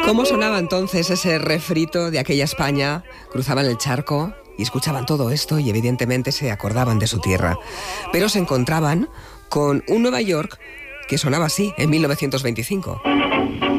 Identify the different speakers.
Speaker 1: ¿Cómo sonaba entonces ese refrito de aquella España? Cruzaban el charco y escuchaban todo esto y evidentemente se acordaban de su tierra. Pero se encontraban con un Nueva York que sonaba así en 1925.